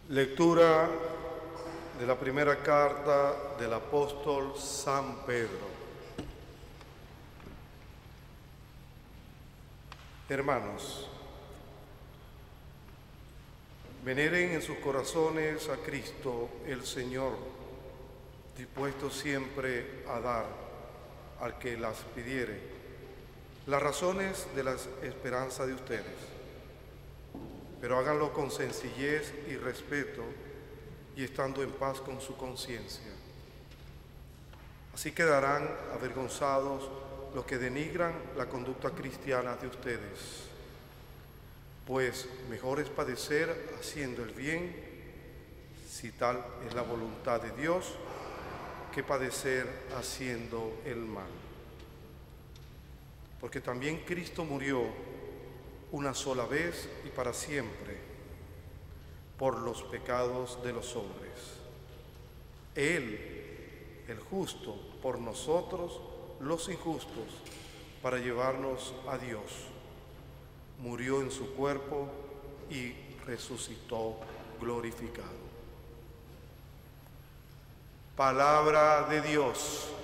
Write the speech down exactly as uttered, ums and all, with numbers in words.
Lectura de la primera carta del apóstol San Pedro. Hermanos, veneren en sus corazones a Cristo el Señor, dispuesto siempre a dar al que las pidiere las razones de la esperanza de ustedes. Pero háganlo con sencillez y respeto y estando en paz con su conciencia. Así quedarán avergonzados los que denigran la conducta cristiana de ustedes, pues mejor es padecer haciendo el bien, si tal es la voluntad de Dios, que padecer haciendo el mal. Porque también Cristo murió una sola vez y para siempre por los pecados de los hombres. Él, el justo, por nosotros, los injustos, para llevarnos a Dios. Murió en su cuerpo y resucitó glorificado. Palabra de Dios.